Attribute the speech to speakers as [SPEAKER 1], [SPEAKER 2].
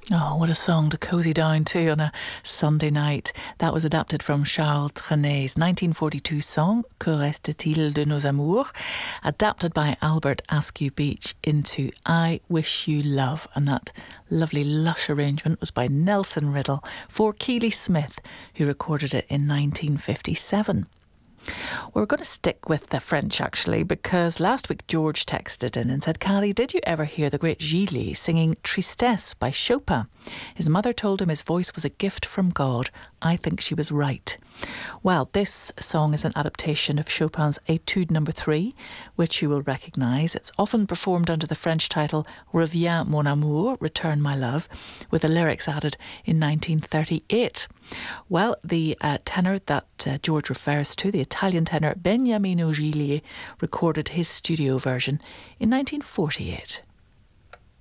[SPEAKER 1] Oh, what a song to cosy down to on a Sunday night. That was adapted from Charles Tremet's 1942 song, Que reste-t-il de nos amours, adapted by Albert Askew Beach into I Wish You Love. And that lovely lush arrangement was by Nelson Riddle for Keely Smith, who recorded it in 1957. We're going to stick with the French, actually, because last week George texted in and said, Callie, did you ever hear the great Gigli singing Tristesse by Chopin? His mother told him his voice was a gift from God. I think she was right. Well, this song is an adaptation of Chopin's Etude No. 3, which you will recognise. It's often performed under the French title Reviens mon amour, Return my love, with the lyrics added in 1938. Well, the tenor that George refers to, the Italian tenor Beniamino Gigli, recorded his studio version in 1948.